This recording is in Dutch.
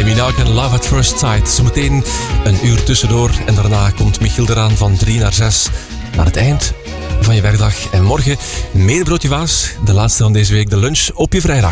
Minaj en Love at First Sight. Zometeen een uur tussendoor en daarna komt Michiel eraan van 3 naar 6 naar het eind van je werkdag. En morgen medebroodje Waas, de laatste van deze week, de lunch op je vrijdag.